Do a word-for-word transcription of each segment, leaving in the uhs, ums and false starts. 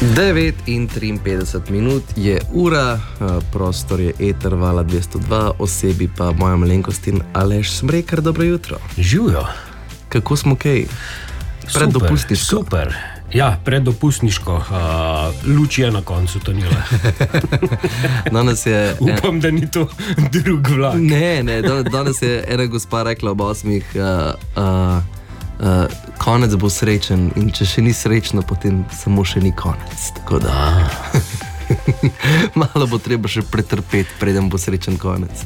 devet in triinpetdeset minut je ura, prostor je Eter Vala dvesto dva, osebi pa moja malenkost in Aleš Smrekar. Dobro jutro. Živijo. Kako smo kaj? Preddopustniško. Super. Ja, preddopustniško. Uh, luč je na koncu tonila. Danes je... Upam, da ni to drug vlak. Ne, ne, danes je ena gospa rekla ob osmih, uh, uh, uh, konec bo srečen in če še ni srečno, potem samo še ni konec. Tako da malo bo treba še pretrpeti, preden bo srečen konec.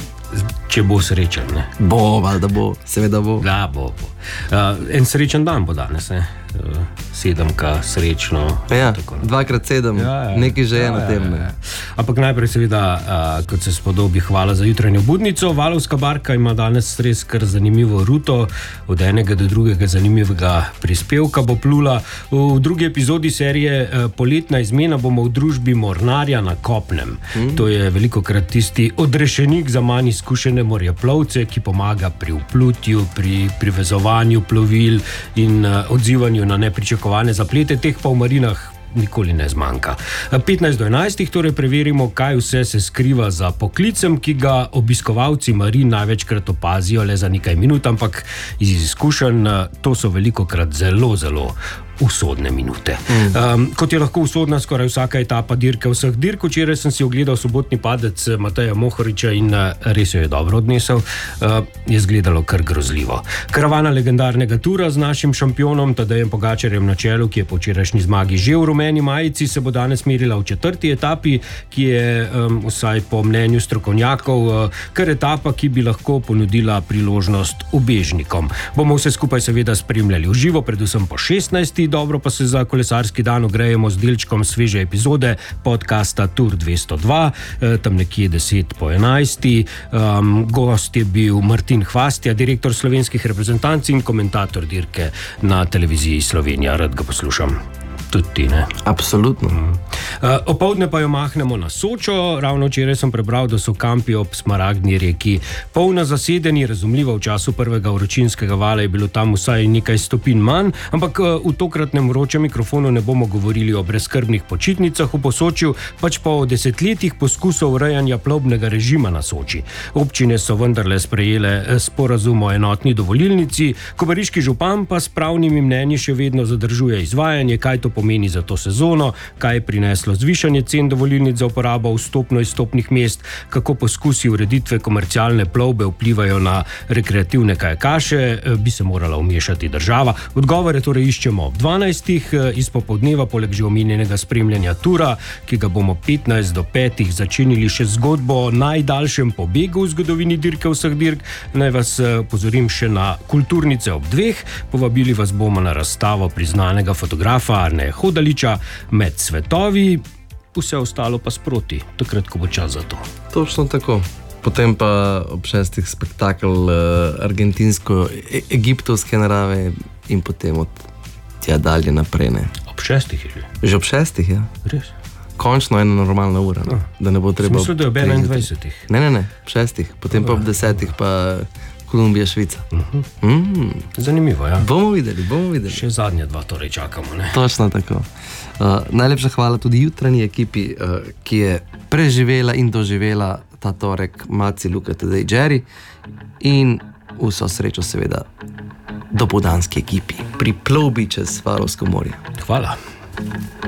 Če bo srečen, ne? Bo, valjda bo, seveda bo. Da, bo, bo. Uh, en srečen dan bo danes, ne? Uh, sedemka, srečno. Ja, dvakrat sedem, ja, ja. Nekaj že je ja, na tem. Ne? Ja, ja. Ampak najprej seveda, uh, kot se spodobi, hvala za jutranjo budnico. Valovska barka ima danes res kar zanimivo ruto, od enega do drugega zanimivega prispevka bo plula. V drugi epizodi serije uh, Poletna izmena bomo v družbi mornarja na kopnem. Mm. To je velikokrat tisti odrešenik za manj izkušene morjeplovce, ki pomaga pri vplutju, pri privezovanju plovil in uh, odzivanju na nepričakovane zaplete, teh pa v marinah nikoli ne zmanjka. petnajst do enajstih torej preverimo, kaj vse se skriva za poklicem, ki ga obiskovalci marin največkrat opazijo le za nekaj minut, ampak iz izkušenj to so velikokrat zelo, zelo usodne minute. Mm. Um, kot je lahko usodna skoraj vsaka etapa dirke vseh dirk, včeraj sem si ogledal sobotni padec Mateja Mohoriča in res jo je dobro odnesel, uh, je izgledalo kar grozljivo. Karavana legendarnega tura z našim šampionom Tadejem Pogačarjem na čelu, ki je po včerajšnji zmagi že v rumeni majici, se bo danes merila v četrti etapi, ki je um, vsaj po mnenju strokovnjakov uh, kar etapa, ki bi lahko ponudila priložnost ubežnikom. Bomo vse skupaj seveda spremljali v živo, predvsem po šestnajsti. Dobro pa se za kolesarski dan ogrejemo z delčkom sveže epizode podcasta Tour dvesto dva, tam nekje deset po enajsti. Um, gost je bil Martin Hvastija, direktor slovenskih reprezentanc in komentator dirke na televiziji Slovenija. Rad ga poslušam. Tudi ti, ne? Absolutno. Mm. Uh, opoldne pa jo mahnemo na Sočo. Ravno včeraj sem prebral, da so kampi ob Smaragdni reki polna zasedeni. Razumljivo, v času prvega vročinskega vala je bilo tam vsaj nekaj stopinj manj, ampak uh, v tokratnem vročem mikrofonu ne bomo govorili o brezskrbnih počitnicah v Posočju, pač pa o desetletjih poskusov urejanja plovbnega režima na Soči. Občine so vendarle sprejele sporazum o enotni dovolilnici, kobariški župan pa s pravnimi mnenji še vedno zadržuje izvajanje, kaj to pomeni za to sezono, kaj je prineslo zvišanje cen dovolilnic za uporabo vstopno-izstopnih mest, kako poskusi ureditve komercialne plovbe vplivajo na rekreativne kajakaše, bi se morala vmešati država. Odgovore torej iščemo ob dvanajstih, iz popoldneva poleg že omenjenega spremljanja tura, ki ga bomo petnajst do petih začenili še zgodbo o najdaljšem pobegu v zgodovini dirke vseh dirk. Naj vas pozorim še na kulturnice ob dveh, povabili vas bomo na razstavo priznanega fotografa Arne Hodaliča Med svetovi, vse ostalo pa sproti, takrat, ko bo čas za to. Točno tako. Potem pa ob šestih spektakel uh, argentinsko-egiptovske narave in potem od tja dalje naprej. Ne. Ob šestih je že? Že ob šestih, ja. Res? Končno ena normalna ura. No. Da ne bo treba... Smisel, da je ob enaindvajsetih. Ne, ne, ne, ob šestih. Potem pa ob desetih pa... Kolumbija, Švica. Uh-huh. Mm. Zanimivo, ja. Bomo videli, bomo videli. Še zadnja dva torej čakamo, ne? Točno tako. Uh, najlepša hvala tudi jutranji ekipi, uh, ki je preživela in doživela ta torek, Maci, Luka, Tadej, Jerry, in vso srečo seveda dopoldanski ekipi pri plovbi čez Valovsko morje. Hvala.